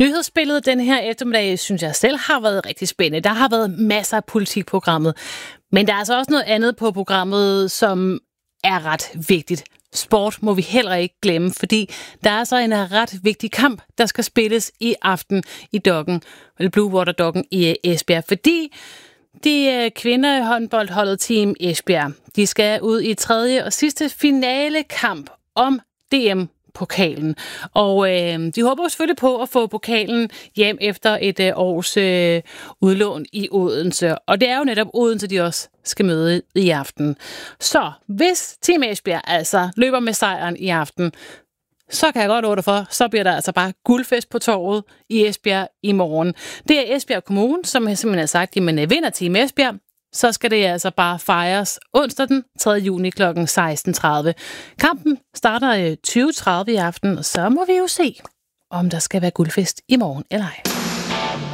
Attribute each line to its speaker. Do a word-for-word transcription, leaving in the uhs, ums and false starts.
Speaker 1: Nyhedsbilledet den her eftermiddag, synes jeg selv har været rigtig spændende. Der har været masser af politikprogrammet. Men der er altså også noget andet på programmet, som er ret vigtigt. Sport må vi heller ikke glemme, fordi der er så en ret vigtig kamp, der skal spilles i aften i Dokken, eller Blue Water Dokken i Esbjerg, fordi de kvindehåndboldholdet Team Esbjerg, de skal ud i tredje og sidste finale kamp om D M-pokalen. Og øh, de håber selvfølgelig på at få pokalen hjem efter et øh, års øh, udlån i Odense. Og det er jo netop Odense, de også skal møde i aften. Så hvis Team Esbjerg altså løber med sejren i aften, så kan jeg godt ordre for, så bliver der altså bare guldfest på torvet i Esbjerg i morgen. Det er Esbjerg Kommune, som simpelthen har sagt, at man vinder Team Esbjerg, så skal det altså bare fejres onsdag den tredje juni klokken seksten tredive. Kampen starter tyve tredive i aften, og så må vi jo se, om der skal være guldfest i morgen eller ej.